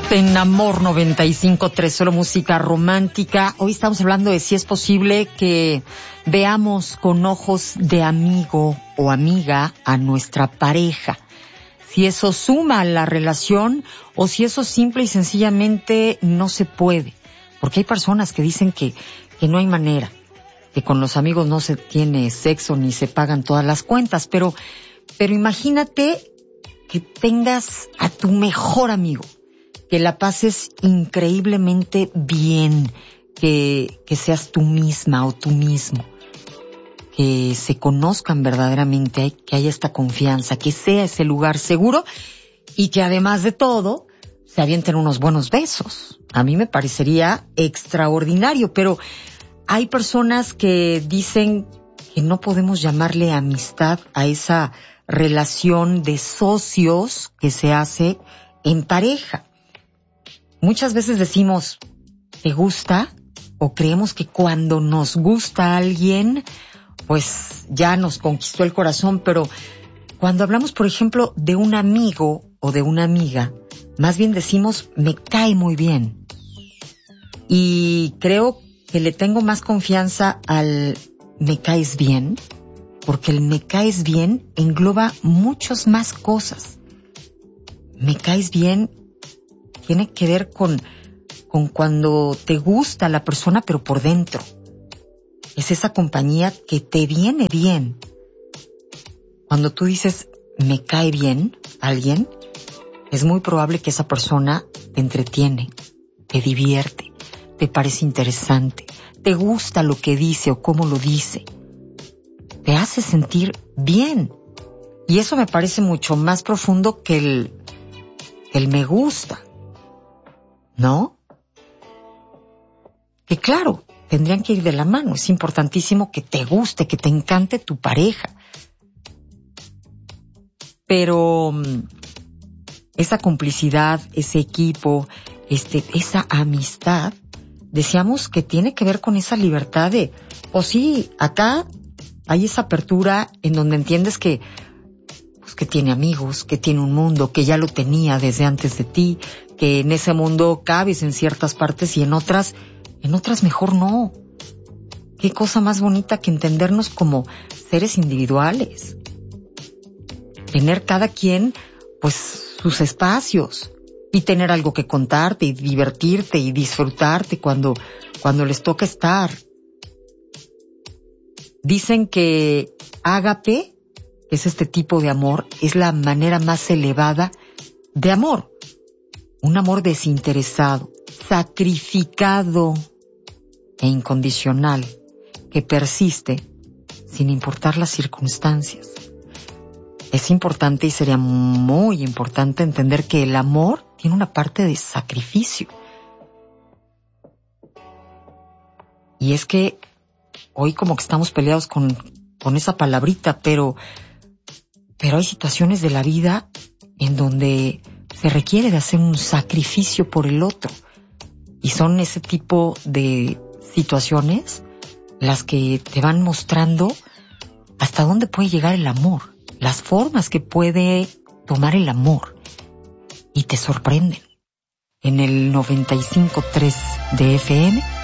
En Amor 95.3, solo música romántica. Hoy estamos hablando de si es posible que veamos con ojos de amigo o amiga a nuestra pareja. Si eso suma a la relación o si eso simple y sencillamente no se puede. Porque hay personas que dicen que no hay manera, que con los amigos no se tiene sexo ni se pagan todas las cuentas. Pero imagínate que tengas a tu mejor amigo, que la pases increíblemente bien, que seas tú misma o tú mismo, que se conozcan verdaderamente, que haya esta confianza, que sea ese lugar seguro y que además de todo se avienten unos buenos besos. A mí me parecería extraordinario, pero hay personas que dicen que no podemos llamarle amistad a esa relación de socios que se hace en pareja. Muchas veces decimos, ¿te gusta? O creemos que cuando nos gusta a alguien, pues ya nos conquistó el corazón. Pero cuando hablamos, por ejemplo, de un amigo o de una amiga, más bien decimos, me cae muy bien. Y creo que le tengo más confianza al me caes bien, porque el me caes bien engloba muchas más cosas. Me caes bien tiene que ver con cuando te gusta la persona, pero por dentro. Es esa compañía que te viene bien. Cuando tú dices, me cae bien alguien, es muy probable que esa persona te entretiene, te divierte, te parece interesante, te gusta lo que dice o cómo lo dice. Te hace sentir bien. Y eso me parece mucho más profundo que el me gusta. ¿No? Que claro, tendrían que ir de la mano. Es importantísimo que te guste, que te encante tu pareja. Pero esa complicidad, ese equipo, esa amistad, decíamos que tiene que ver con esa libertad de, sí, acá hay esa apertura en donde entiendes que tiene amigos, que tiene un mundo, que ya lo tenía desde antes de ti, que en ese mundo cabes en ciertas partes y en otras mejor no. Qué cosa más bonita que entendernos como seres individuales. Tener cada quien, pues, sus espacios y tener algo que contarte y divertirte y disfrutarte cuando les toca estar. Dicen que ágape, que es este tipo de amor, es la manera más elevada de amor. Un amor desinteresado, sacrificado e incondicional, que persiste sin importar las circunstancias. Es importante y sería muy importante entender que el amor tiene una parte de sacrificio. Y es que hoy como que estamos peleados con esa palabrita, pero hay situaciones de la vida en donde se requiere de hacer un sacrificio por el otro. Y son ese tipo de situaciones las que te van mostrando hasta dónde puede llegar el amor, las formas que puede tomar el amor. Y te sorprenden. En el 95.3 de FM